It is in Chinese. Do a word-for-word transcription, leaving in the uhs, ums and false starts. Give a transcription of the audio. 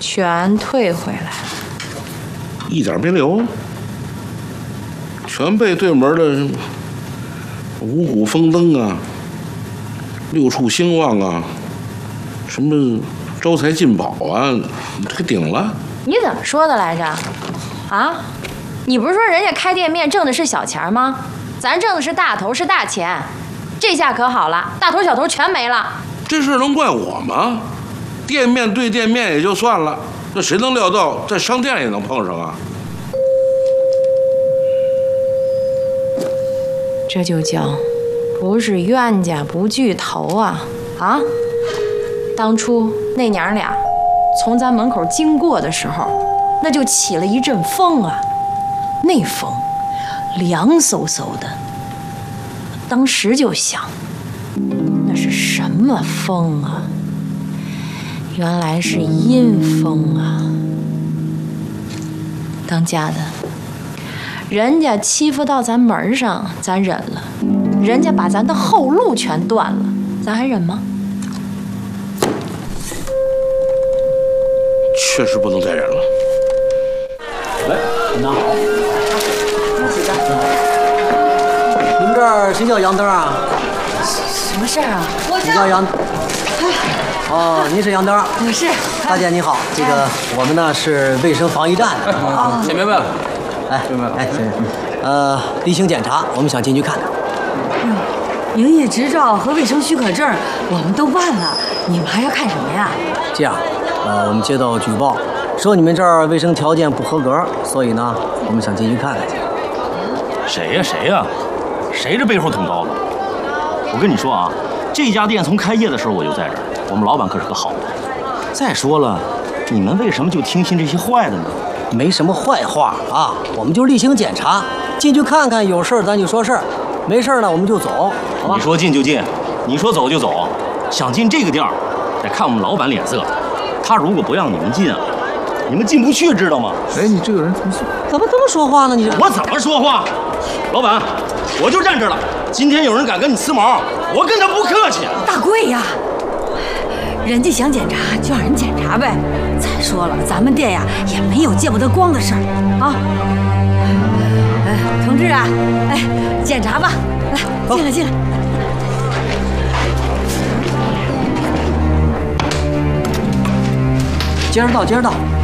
全退回来了， 一点没留，全被对门的五谷丰登啊、六畜兴旺啊、什么招财进宝啊，给顶了。 你怎么说的来着？啊？你不是说人家开店面挣的是小钱吗？咱挣的是大头，是大钱。这下可好了，大头小头全没了。 这事能怪我吗？店面对店面也就算了，那谁能料到在商店也能碰上啊？ 这就叫不是冤家不聚头啊！啊！当初那娘俩从咱门口经过的时候，那就起了一阵风啊，那风凉飕飕的。当时就想，那是什么风啊？原来是阴风啊！当家的，人家欺负到咱门上，咱忍了；人家把咱的后路全断了，咱还忍吗？ 确实不能再忍了。 来，您拿好。你们这儿谁叫杨灯啊？ 什么事儿啊？ 你叫杨。哦，您是杨灯。 我是。 大姐你好，这个我们呢是卫生防疫站。 哦，先明白了。 哎，明白了。哎，先生，呃，例行检查，我们想进去看看。 嗯，营业执照和卫生许可证我们都办了，你们还要看什么呀？ 这样，呃，我们接到举报，说你们这儿卫生条件不合格，所以呢，我们想进去看看去。 谁呀谁呀？谁这背后捅刀的？我跟你说啊，这家店从开业的时候我就在这儿，我们老板可是个好的。再说了，你们为什么就听信这些坏的呢？ 没什么坏话啊，我们就例行检查，进去看看，有事儿咱就说事儿，没事儿呢我们就走，好吧？ 你说进就进，你说走就走，想进这个店儿，得看我们老板脸色。他如果不让你们进啊，你们进不去，知道吗？ 哎，你这个人怎么怎么这么说话呢？你我怎么说话？老板，我就站这儿了。今天有人敢跟你呲毛，我跟他不客气。 大贵呀，人家想检查就让人检查呗。再说了，咱们店呀也没有见不得光的事儿啊。哎，同志啊，哎，检查吧，来，进来进来。 接着到，接着到。